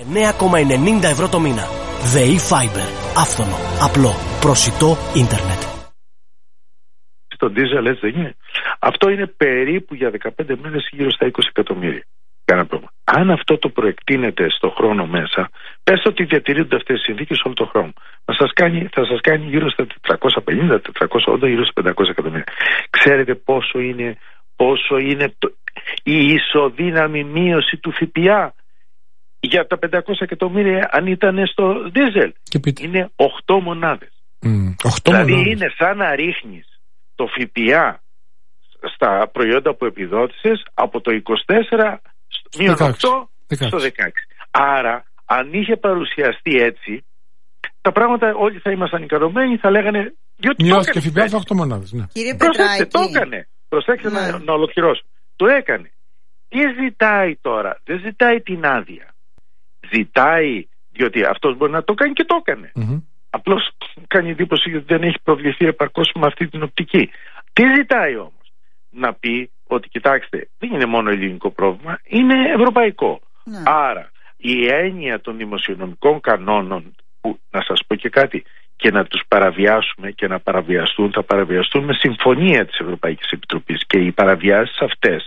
9,90 ευρώ το μήνα. ΔΕΗ Fiber. Άφθονο, απλό, προσιτό ίντερνετ. Το ντίζελ έτσι δεν είναι? Αυτό είναι περίπου για 15 μέρες γύρω στα 20 εκατομμύρια. Κανένα πρόβλημα. Αν αυτό το προεκτείνεται στο χρόνο μέσα, πες ότι διατηρούνται αυτές οι συνθήκες όλο τον χρόνο. Θα σας κάνει γύρω στα 450-480, γύρω στα 500 εκατομμύρια. Ξέρετε πόσο είναι η ισοδύναμη μείωση του ΦΠΑ για τα 500 εκατομμύρια αν ήταν στο ντίζελ? Είναι 8 μονάδες. 8 δηλαδή μονάδες. Είναι σαν να ρίχνεις το ΦΠΑ στα προϊόντα που επιδότησες από το 24 μείον 8 στο 16. Άρα αν είχε παρουσιαστεί έτσι, τα πράγματα όλοι θα ήμασταν ικανοποιημένοι, θα λέγανε μειώθηκε ΦΠΑ σε 8 μονάδες. Ναι. Κύριε Προσέξτε, Πετράκη. το έκανε. Προσέξτε να ολοκληρώσω. Το έκανε. Τι ζητάει τώρα? Δεν ζητάει την άδεια. Ζητάει, διότι αυτός μπορεί να το κάνει και το έκανε. Απλώς κάνει εντύπωση ότι δεν έχει προβληθεί επαρκώς με αυτή την οπτική. Τι ζητάει όμως? Να πει ότι κοιτάξτε, δεν είναι μόνο ελληνικό πρόβλημα, είναι ευρωπαϊκό. Άρα η έννοια των δημοσιονομικών κανόνων, που να σας πω και κάτι, και να τους παραβιάσουμε και να παραβιαστούν, θα παραβιαστούν με συμφωνία της Ευρωπαϊκής Επιτροπής, και οι παραβιάσεις αυτές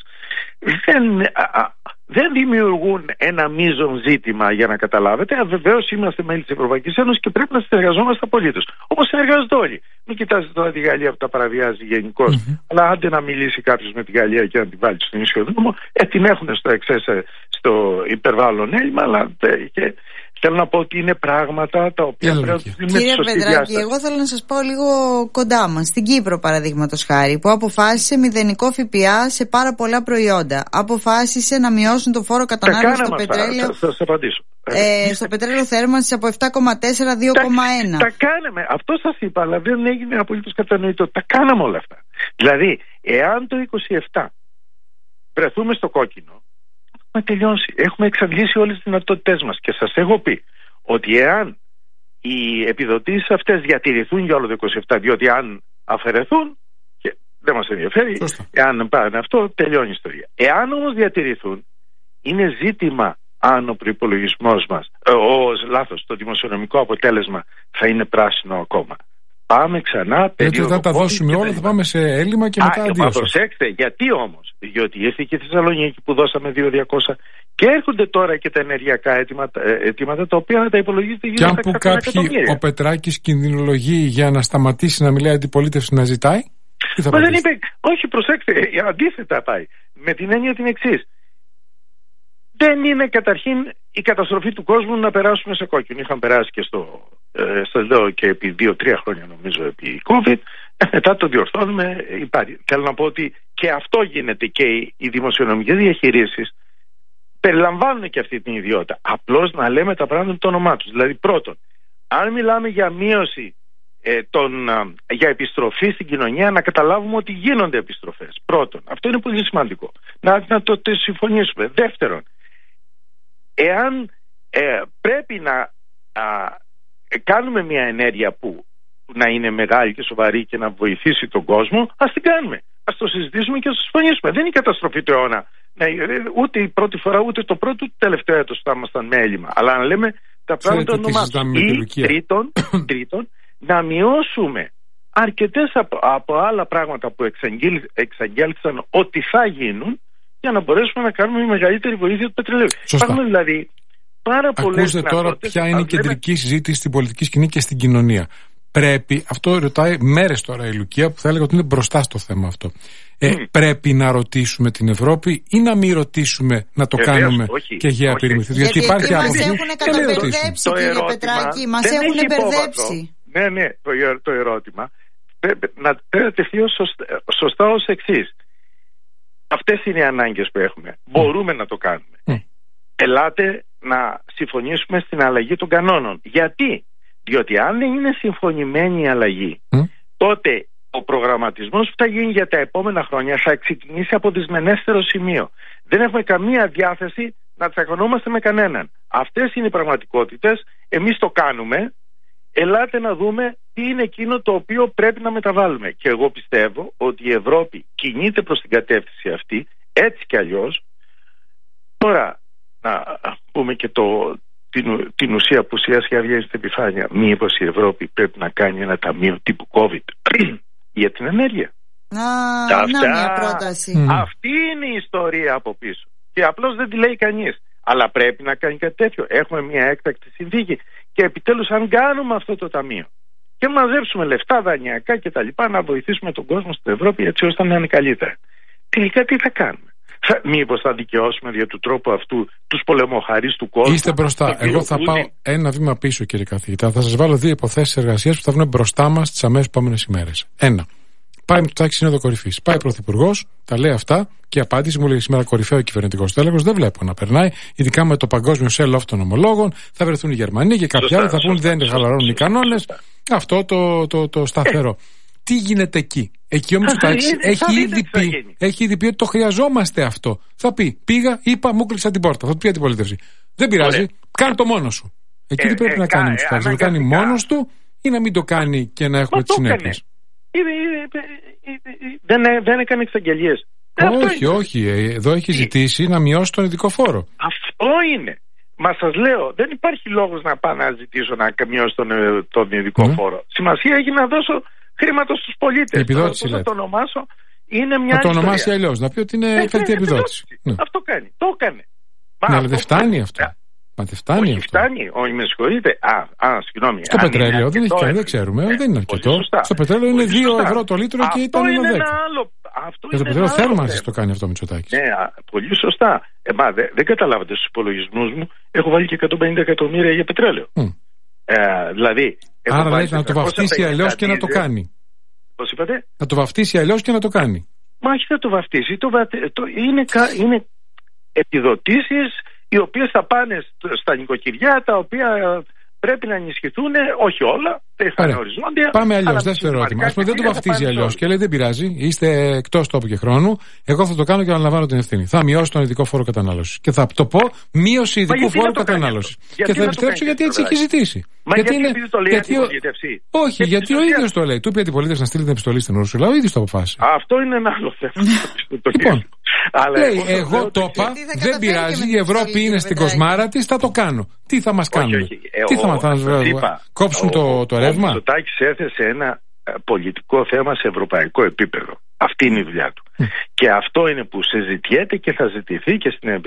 δεν δημιουργούν ένα μείζον ζήτημα, για να καταλάβετε. Βεβαίως είμαστε μέλη της Ευρωπαϊκής Ένωσης και πρέπει να συνεργαζόμαστε απολύτως, όπως συνεργάζονται όλοι. Μην κοιτάζετε τώρα τη Γαλλία που τα παραβιάζει γενικώς, αλλά άντε να μιλήσει κάποιος με τη Γαλλία και να την βάλει στον ίσιο δρόμο, την έχουν στο υπερβάλλον έλλειμμα, αλλά και θέλω να πω ότι είναι πράγματα τα οποία πρέπει να δίνουμε τη σωστή διάσταση. Κύριε Πετράκη, εγώ θέλω να σας πω λίγο κοντά μας. Στην Κύπρο, παραδείγματος χάρη, που αποφάσισε μηδενικό ΦΠΑ σε πάρα πολλά προϊόντα. Αποφάσισε να μειώσουν το φόρο κατανάλωσης στο πετρέλαιο. Θα σας απαντήσω. Στο πετρέλαιο θέρμανσης από 7,4 2,1. Τα κάναμε. Αυτό σας είπα, αλλά δεν έγινε απολύτως κατανοητό. Τα κάναμε όλα αυτά. Δηλαδή, εάν το 27 βρεθούμε στο κόκκινο, έχουμε τελειώσει. Έχουμε εξαντλήσει όλες τις δυνατότητές μας. Και σας έχω πει ότι εάν οι επιδοτήσεις αυτές διατηρηθούν για όλο το 27, διότι αν αφαιρεθούν, και δεν μας ενδιαφέρει, εάν πάνε αυτό, τελειώνει η ιστορία. Εάν όμως διατηρηθούν, είναι ζήτημα αν ο προϋπολογισμός μας, το δημοσιονομικό αποτέλεσμα θα είναι πράσινο ακόμα. Πάμε ξανά περίοδο. Δεν θα τα δώσουμε όλα, θα πάμε σε έλλειμμα και μετά αντίος. Προσέξτε, γιατί όμως? Διότι ήρθε και η Θεσσαλονίκη που δώσαμε 2.200 και έρχονται τώρα και τα ενεργειακά αιτήματα τα οποία θα τα υπολογίζετε γύρω στα 100 εκατομμύρια. Ο Πετράκης κινδυνολογεί για να σταματήσει να μιλάει αντιπολίτευση, να ζητάει. Όχι, προσέξτε, αντίθετα πάει. Με την έννοια την εξής. Δεν είναι καταρχήν η καταστροφή του κόσμου να περάσουμε σε κόκκινο. Είχαν περάσει και σας λέω και επί 2-3 χρόνια νομίζω επί COVID. Μετά το διορθώνουμε. Θέλω να πω ότι και αυτό γίνεται, και οι δημοσιονομικές διαχειρίσεις περιλαμβάνουν και αυτή την ιδιότητα. Απλώς να λέμε τα πράγματα με το όνομά τους. Δηλαδή, πρώτον, αν μιλάμε για μείωση για επιστροφή στην κοινωνία, να καταλάβουμε ότι γίνονται επιστροφές. Πρώτον, αυτό είναι πολύ σημαντικό. Να το συμφωνήσουμε. Δεύτερον, εάν πρέπει να κάνουμε μια ενέργεια που να είναι μεγάλη και σοβαρή και να βοηθήσει τον κόσμο, ας την κάνουμε. Ας το συζητήσουμε και ας το συμφωνήσουμε. Δεν είναι η καταστροφή του αιώνα. Ούτε η πρώτη φορά, ούτε το πρώτο, ούτε το τελευταίο έτος θα ήμασταν με έλλειμμα. Αλλά να λέμε τα πράγματα ονομάτων. Ή τρίτον, να μειώσουμε αρκετές από άλλα πράγματα που εξαγγέλθησαν ότι θα γίνουν, για να μπορέσουμε να κάνουμε η μεγαλύτερη βοήθεια του πετρελαίου. Υπάρχουν δηλαδή πάρα πολλές δυνατότητες. Ακούστε τώρα ποια είναι η κεντρική συζήτηση στην πολιτική σκηνή και στην κοινωνία. Πρέπει, αυτό ρωτάει μέρες τώρα η Λουκία, που θα έλεγα ότι είναι μπροστά στο θέμα αυτό. Πρέπει να ρωτήσουμε την Ευρώπη ή να μην ρωτήσουμε, να το κάνουμε και για απειρημηθείς? Γιατί υπάρχει άποψη. Μας έχουν καταπερδέψει, κύριε Πετράκη, μας έχουν μπερδέψει. Ναι, το ερώτημα να τεθεί σωστά ως εξής. Αυτές είναι οι ανάγκες που έχουμε. Μπορούμε να το κάνουμε. Ελάτε να συμφωνήσουμε στην αλλαγή των κανόνων. Γιατί? Διότι αν δεν είναι συμφωνημένη η αλλαγή, τότε ο προγραμματισμός που θα γίνει για τα επόμενα χρόνια θα ξεκινήσει από δυσμενέστερο σημείο. Δεν έχουμε καμία διάθεση να τσακωνόμαστε με κανέναν. Αυτές είναι οι πραγματικότητες. Εμείς το κάνουμε. Ελάτε να δούμε τι είναι εκείνο το οποίο πρέπει να μεταβάλουμε. Και εγώ πιστεύω ότι η Ευρώπη κινείται προς την κατεύθυνση αυτή, έτσι κι αλλιώς. Τώρα, να πούμε και την ουσία που σιγά σιγά βγαίνει στην επιφάνεια. Μήπως η Ευρώπη πρέπει να κάνει ένα ταμείο τύπου COVID για την ενέργεια? Μια πρόταση. Αυτή είναι η ιστορία από πίσω. Και απλώς δεν τη λέει κανείς. Αλλά πρέπει να κάνει κάτι τέτοιο. Έχουμε μια έκτακτη συνθήκη. Και επιτέλους, αν κάνουμε αυτό το ταμείο και μαζέψουμε λεφτά δανειακά και τα λοιπά, να βοηθήσουμε τον κόσμο στην Ευρώπη έτσι ώστε να είναι καλύτερα. Τελικά τι θα κάνουμε? Μήπως θα δικαιώσουμε δια του τρόπου αυτού τους πολεμοχαρείς του κόσμου? Είστε μπροστά. Εγώ θα πάω ένα βήμα πίσω, κύριε καθηγητά. Θα σας βάλω 2 υποθέσεις εργασίας που θα βγουν μπροστά μας τις αμέσως επόμενες ημέρες. 1. Πάει Μητσοτάκης Σύνοδο Κορυφής. Πάει πρωθυπουργός, τα λέει αυτά και η απάντηση μου λέει σήμερα κορυφαίο κυβερνητικό τέλεχος. Δεν βλέπω να περνάει, ειδικά με το παγκόσμιο sell-off των ομολόγων. Θα βρεθούν οι Γερμανοί και κάποιοι άλλοι θα πούν δεν χαλαρώνουν οι κανόνες. Αυτό το σταθερό. Τι γίνεται εκεί? Εκεί ο Μητσοτάκης έχει ήδη πει ότι το χρειαζόμαστε αυτό. Θα πει, είπα, μου κλείσα την πόρτα. Θα του πει αντιπολίτευση. Δεν πειράζει, κάνε το μόνος σου. Εκεί τι πρέπει να κάνει ο Μητσοτάκης? Να το κάνει μόνος του ή να μην το κάνει και να έχουμε τις συνέπειες? Δεν έκανε εξαγγελίες. Όχι. Εδώ έχει ζητήσει να μειώσει τον ειδικό φόρο. Αυτό είναι. Μα σας λέω, δεν υπάρχει λόγος να πάω να ζητήσω να μειώσει τον ειδικό φόρο. Σημασία έχει να δώσω χρήματα στους πολίτες. Επιδότηση, θα το ονομάσω, είναι μια. Θα το ονομάσει αλλιώς, να πει ότι είναι έκτακτη επιδότηση. Αυτό κάνει. Το έκανε. Ναι, αλλά δεν φτάνει αυτό. Μα δεν φτάνει αυτό. Φτάνει, όχι, με συγχωρείτε. Συγγνώμη. Στο πετρέλαιο δεν ξέρουμε, δεν είναι αρκετό. Στο πετρέλαιο είναι 2 ευρώ το λίτρο και ήταν 1,10. Για το πετρέλαιο θέρμανσης το κάνει αυτό ο Μητσοτάκης. Ναι, πολύ σωστά. Δεν καταλάβατε στους υπολογισμούς μου, έχω βάλει και 150 εκατομμύρια για πετρέλαιο. Δηλαδή. Άρα λέει να το βαφτίσει αλλιώς και να το κάνει. Πώς είπατε? Να το βαφτίσει αλλιώς και να το κάνει. Μα όχι, θα το βαφτίσει. Είναι επιδοτήσεις οι οποίες θα πάνε στα νοικοκυριά, τα οποία πρέπει να ενισχυθούν, όχι όλα, θα είναι οριζόντια. Πάμε αλλιώς, δεύτερο ερώτημα. Ας πούμε, δεν το βαφτίζει αλλιώς και λέει δεν πειράζει, είστε εκτός τόπου και χρόνου, εγώ θα το κάνω και αναλαμβάνω την ευθύνη. Θα μειώσω τον ειδικό φόρο κατανάλωσης. Και θα το πω μείωση ειδικού φόρου κατανάλωσης. Και θα επιστρέψω γιατί έτσι έχει ζητήσει. Όχι, γιατί ο ίδιος το λέει. Του είπε η αντιπολίτευση να στείλει την επιστολή στην Ούρσουλα, ο ίδιος το αποφάσισε. Αυτό είναι ένα άλλο θέμα. Λοιπόν, λέει, εγώ το είπα, δεν πειράζει, η Ευρώπη είναι στην κοσμάρα της, θα το κάνω. Τι θα μας κάνουν? Τι θα μας κόψουν το ρεύμα? Ο Μητσοτάκης έθεσε ένα πολιτικό θέμα σε ευρωπαϊκό επίπεδο. Αυτή είναι η δουλειά του. Και αυτό είναι που συζητιέται και θα ζητηθεί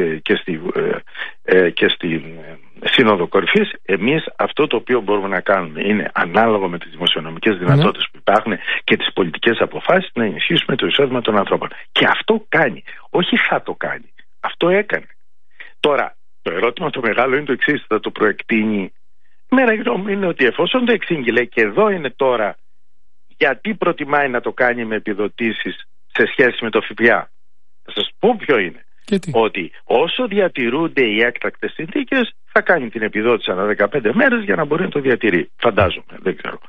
και στη Σύνοδο Κορυφής. Εμείς αυτό το οποίο μπορούμε να κάνουμε είναι, ανάλογα με τις δημοσιονομικές δυνατότητες που υπάρχουν και τις πολιτικές αποφάσεις, να ενισχύσουμε το εισόδημα των ανθρώπων. Και αυτό κάνει. Όχι θα το κάνει. Αυτό έκανε. Τώρα, το ερώτημα το μεγάλο είναι το εξής. Θα το προεκτείνει? Μέρα γνώμη είναι ότι εφόσον το εξήγηλε, και εδώ είναι τώρα γιατί προτιμάει να το κάνει με επιδοτήσεις σε σχέση με το ΦΠΑ. Θα σας πω ποιο είναι. Ότι όσο διατηρούνται οι έκτακτες συνθήκες, θα κάνει την επιδότηση ανά 15 μέρες για να μπορεί να το διατηρεί. Φαντάζομαι, δεν ξέρω.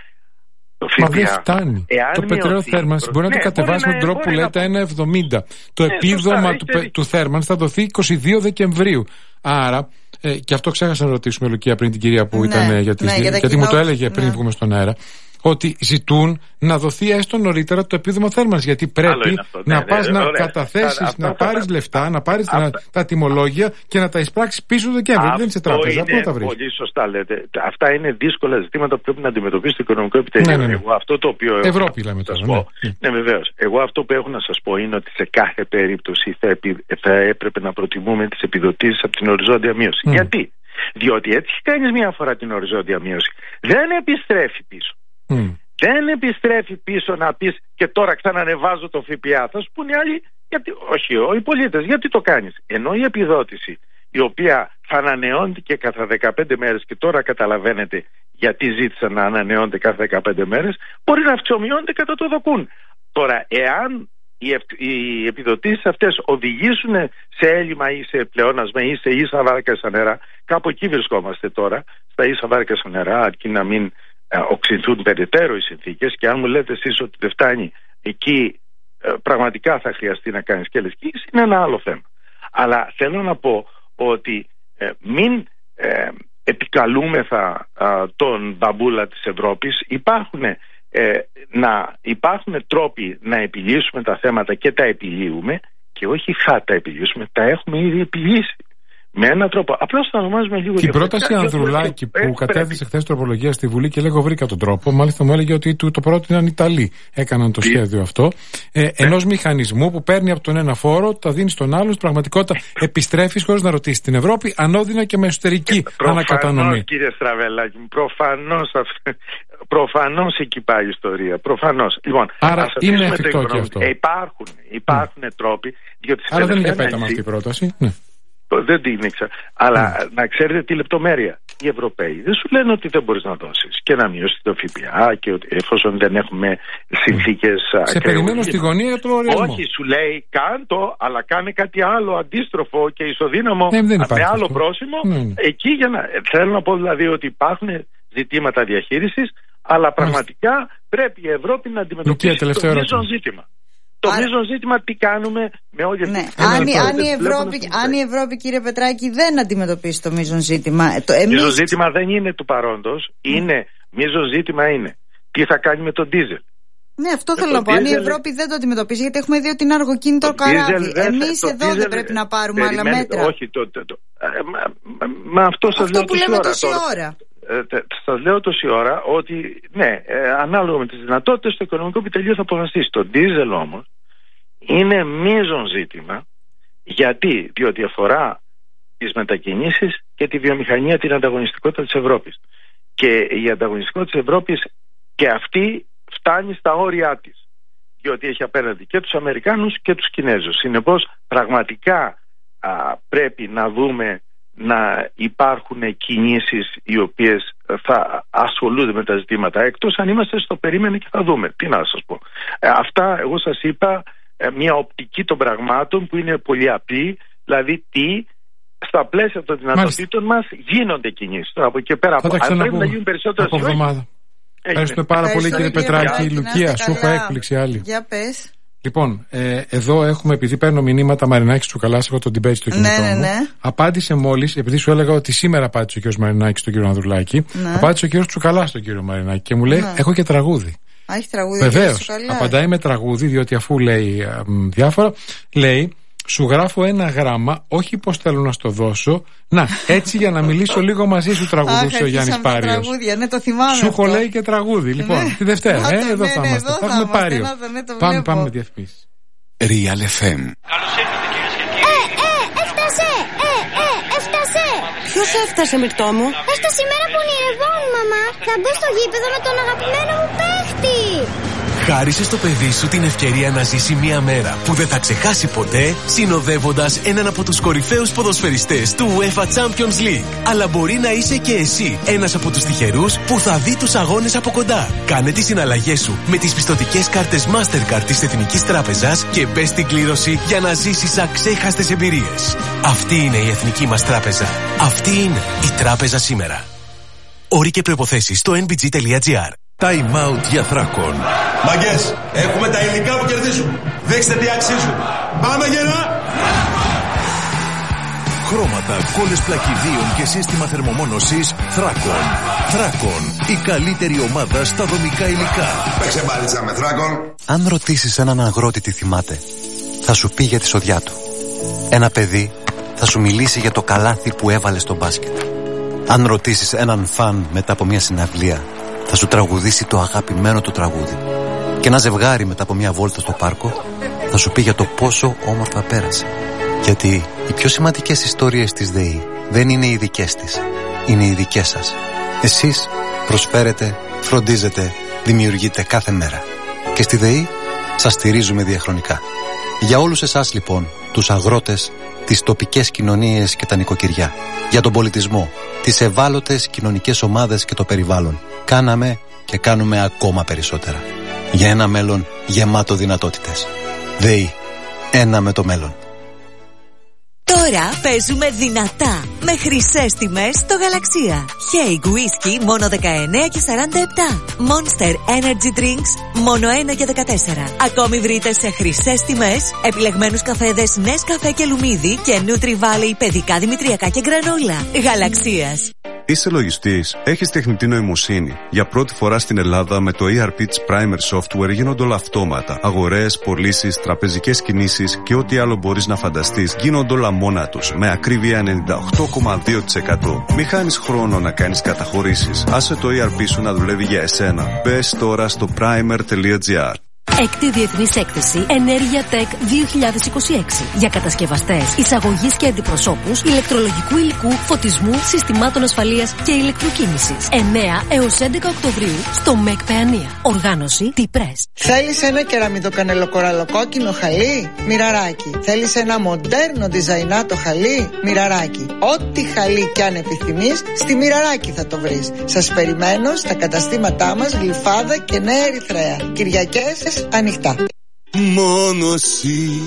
Μα δεν φτάνει. Το πετρέλαιο θέρμανσης μπορεί να το κατεβάσει με τον τρόπο που λέτε 1,70. Το επίδομα του θέρμανσης θα δοθεί 22 Δεκεμβρίου. Άρα, και αυτό ξέχασα να ρωτήσουμε, Λουκία, πριν την κυρία που ήταν γιατί μου το έλεγε πριν βγούμε στον αέρα, ότι ζητούν να δοθεί έστω νωρίτερα το επίδομα θέρμανσης. Γιατί πρέπει να πας να καταθέσεις, να πάρεις λεφτά, να πάρεις τα τιμολόγια και να τα εισπράξεις πίσω το Δεκέμβριο. Δεν είσαι τράπεζα. Πού να τα βρεις? Πολύ σωστά λέτε. Αυτά είναι δύσκολα ζητήματα που πρέπει να αντιμετωπίσει το οικονομικό επιτελείο. Εγώ αυτό το οποίο. Ευρώπη λέμε τώρα. Ναι, βεβαίως. Εγώ αυτό που έχω να σας πω είναι ότι σε κάθε περίπτωση θα έπρεπε να προτιμούμε τις επιδοτήσεις από την οριζόντια μείωση. Γιατί? Διότι έτσι κάνεις μία φορά την οριζόντια μείωση. Δεν επιστρέφει πίσω. Δεν επιστρέφει πίσω να πεις και τώρα ξανανεβάζω το ΦΠΑ. Θα σου πούνε οι άλλοι, οι πολίτες, γιατί το κάνεις? Ενώ η επιδότηση, η οποία θα ανανεώνεται και κατά 15 μέρες, και τώρα καταλαβαίνετε γιατί ζήτησαν να ανανεώνεται κάθε 15 μέρες, μπορεί να αυξομειώνεται κατά το δοκούν. Τώρα, εάν οι επιδοτήσεις αυτές οδηγήσουν σε έλλειμμα ή σε πλεόνασμα ή σε ίσα βάρκα στα νερά, κάπου εκεί βρισκόμαστε τώρα, στα ίσα βάρκα στα νερά, αρκεί να μην οξυνθούν περαιτέρω οι συνθήκες, και αν μου λέτε εσείς ότι δεν φτάνει εκεί, πραγματικά θα χρειαστεί να κάνεις και άλλες κινήσεις, είναι ένα άλλο θέμα. Αλλά θέλω να πω ότι μην επικαλούμεθα τον μπαμπούλα της Ευρώπης. Υπάρχουν τρόποι να επιλύσουμε τα θέματα και τα επιλύουμε, και όχι θα τα επιλύσουμε, τα έχουμε ήδη επιλύσει. Με έναν τρόπο. Απλώς θα ονομάζουμε λίγο και η πρόταση Ανδρουλάκη που κατέθεσε χθες τροπολογία στη Βουλή και λέγω βρήκα τον τρόπο, μάλιστα μου έλεγε ότι το πρότειναν οι Ιταλοί. Έκαναν το σχέδιο αυτό. Ενός μηχανισμού που παίρνει από τον ένα φόρο, τα δίνει στον άλλο, στην πραγματικότητα επιστρέφεις χωρίς να ρωτήσεις την Ευρώπη, ανώδυνα και με εσωτερική ανακατανομή. Προφανώς, κύριε Στραβελάκη, προφανώς εκεί πάει η ιστορία. Προφανώς. Λοιπόν, άρα είναι εφικτό και αυτό. Υπάρχουν τρόποι. Άρα δεν είναι πέταμα αυτή η πρόταση. Ναι. Δεν την ήξερα. Αλλά να ξέρετε τη λεπτομέρεια. Οι Ευρωπαίοι δεν σου λένε ότι δεν μπορείς να δώσεις και να μειώσεις το ΦΠΑ και ότι εφόσον δεν έχουμε συνθήκες. Σε περιμένω στη γωνία για το λογαριασμό. Όχι, σου λέει κάντο, αλλά κάνε κάτι άλλο αντίστροφο και ισοδύναμο με άλλο πρόσημο. Εκεί για να. Θέλω να πω δηλαδή ότι υπάρχουν ζητήματα διαχείρισης, αλλά πραγματικά πρέπει η Ευρώπη να αντιμετωπίσει το μείζον ζήτημα. Το μείζον ζήτημα τι κάνουμε με όλη αυτή αν η Ευρώπη, κύριε Πετράκη, δεν αντιμετωπίσει το μείζον ζήτημα. Το μείζον ζήτημα δεν είναι του παρόντος. Μείζον ζήτημα είναι τι θα κάνει με τον ντίζελ. Ναι, αυτό θέλω να πω. Αν η Ευρώπη δεν το αντιμετωπίσει, γιατί έχουμε δει ότι είναι αργοκίνητο καράβι. Εμείς εδώ δεν πρέπει να πάρουμε άλλα μέτρα. Όχι, μα αυτό σας λέω που λέμε τόση ώρα. Σας λέω τόση ώρα ότι ναι, ανάλογα με τις δυνατότητες το οικονομικό επιτελείο θα αποφασίσει. Το ντίζελ όμως είναι μείζον ζήτημα. Διότι αφορά τις μετακινήσεις και τη βιομηχανία, την ανταγωνιστικότητα της Ευρώπης. Και η ανταγωνιστικότητα της Ευρώπης και αυτή φτάνει στα όρια της, διότι έχει απέναντι και τους Αμερικάνους και τους Κινέζους. Συνεπώς πραγματικά πρέπει να δούμε να υπάρχουν κινήσεις οι οποίες θα ασχολούνται με τα ζητήματα, εκτός αν είμαστε στο περίμενε και θα δούμε. Τι να σας πω. Αυτά εγώ σας είπα μια οπτική των πραγμάτων που είναι πολύ απλή, δηλαδή τι στα πλαίσια των δυνατοτήτων μας γίνονται κινήσεις. Τώρα από εκεί πέρα πρέπει να γίνουν περισσότερες εβδομάδα. Ευχαριστούμε πάρα πολύ, κύριε Πετράκη. Λουκία, σου έχω έκπληξη άλλη. Για πες. Λοιπόν, εδώ έχουμε, επειδή παίρνω μηνύματα Μαρινάκης Τσουκαλάς, έχω το debate στο κινητό μου. Απάντησε μόλις, επειδή σου έλεγα ότι σήμερα απάντησε ο κύριος Μαρινάκης στον κύριο Ανδρουλάκη, απάντησε ο κύριος Τσουκαλάς στον κύριο Μαρινάκη και μου λέει: έχω και τραγούδι. Έχει τραγούδι. Βεβαίως. Απαντάει με τραγούδι, διότι αφού λέει διάφορα, λέει: σου γράφω ένα γράμμα, όχι πως θέλω να στο δώσω. Να, έτσι για να μιλήσω λίγο μαζί σου, τραγουδούσε ο Γιάννης Πάριος. Ναι, το θυμάμαι. Σου έχω λέει και τραγούδι. Λοιπόν, τη Δευτέρα, εδώ θα είμαστε. Θα έχουμε Πάριο. Πάμε με διαφημίσεις. Real FM. Καλώς ήρθατε, κυρίες και κύριοι. Έφτασε. Ποιος έφτασε, Μυρτώ μου? Έφτασε σήμερα που ονειρευόμουν, μαμά. Θα μπω στο γήπεδο με τον αγαπημένο μου παίχτη. Χάρισε στο παιδί σου την ευκαιρία να ζήσει μια μέρα που δεν θα ξεχάσει ποτέ, συνοδεύοντας έναν από τους κορυφαίους ποδοσφαιριστές του UEFA Champions League. Αλλά μπορεί να είσαι και εσύ ένας από τους τυχερούς που θα δει τους αγώνες από κοντά. Κάνε τις συναλλαγές σου με τις πιστωτικές κάρτες Mastercard της Εθνικής Τράπεζας και μπες στην κλήρωση για να ζήσεις αξέχαστες εμπειρίες. Αυτή είναι η Εθνική μας Τράπεζα. Αυτή είναι η Τράπεζα σήμερα. Όροι και προϋποθέσεις στο nbg.gr. Time out για Θράκον. Μαγκές, έχουμε τα υλικά που κερδίζουν. Δείξτε τι αξίζουν. Πάμε γερά! Χρώματα, κόλλες πλακιδίων και σύστημα θερμομόνωσης Θράκον. Θράκον, η καλύτερη ομάδα στα δομικά υλικά. Παίξε μπαλίτσα με Θράκον. Αν ρωτήσεις έναν αγρότη τι θυμάται, θα σου πει για τη σοδιά του. Ένα παιδί θα σου μιλήσει για το καλάθι που έβαλε στο μπάσκετ. Αν ρωτήσεις έναν φαν μετά από μια συναυλία, θα σου τραγουδήσει το αγαπημένο του τραγούδι. Και ένα ζευγάρι μετά από μια βόλτα στο πάρκο θα σου πει για το πόσο όμορφα πέρασε. Γιατί οι πιο σημαντικές ιστορίες της ΔΕΗ δεν είναι οι δικές της, είναι οι δικές σας. Εσείς προσφέρετε, φροντίζετε, δημιουργείτε κάθε μέρα. Και στη ΔΕΗ σας στηρίζουμε διαχρονικά. Για όλους εσάς λοιπόν, τους αγρότες, τις τοπικές κοινωνίες και τα νοικοκυριά, για τον πολιτισμό, τις ευάλωτες κοινωνικές ομάδες και το περιβάλλον, κάναμε και κάνουμε ακόμα περισσότερα. Για ένα μέλλον γεμάτο δυνατότητες. ΔΕΗ. Ένα με το μέλλον. Τώρα παίζουμε δυνατά με χρυσές τιμές στο Γαλαξία. Haig Whisky μόνο 19 και 47. Monster Energy Drinks μόνο 1 και 14. Ακόμη βρείτε σε χρυσές τιμές επιλεγμένους καφέδες Nescafé και Λουμίδι και Nutri Valley παιδικά δημητριακά και γκρανόλα. Γαλαξίας. Είσαι λογιστής, έχεις τεχνητή νοημοσύνη. Για πρώτη φορά στην Ελλάδα με το ERP της Primer Software γίνονται όλα αυτόματα. Αγορές, πωλήσεις, τραπεζικές κινήσεις και ό,τι άλλο μπορείς να φανταστείς γίνονται όλα μόνα τους. Με ακρίβεια 98,2%. Μην χάνεις χρόνο να κάνεις καταχωρήσεις. Άσε το ERP σου να δουλεύει για εσένα. Μπες τώρα στο primer.gr. Έκτη Διεθνής Έκθεση Ενέργεια Tech 2026 για κατασκευαστές, εισαγωγής και αντιπροσώπους ηλεκτρολογικού υλικού, φωτισμού, συστημάτων ασφαλείας και ηλεκτροκίνησης. 9 έως 11 Οκτωβρίου στο ΜΕΚ Παιανία. Οργάνωση T-Press. Θέλεις ένα κεραμιδοκανελοκοραλοκόκκινο χαλί? Μοιραράκι. Θέλεις ένα μοντέρνο διζαϊνάτο χαλί? Μοιραράκι. Ό,τι χαλί κι αν επιθυμείς, στη Μοιραράκι θα το βρεις. Σας περιμένω στα καταστήματά μας Γλυφάδα και Νέα Ερυθρέα. Κυριακές ανοιχτά. Μόνο εσύ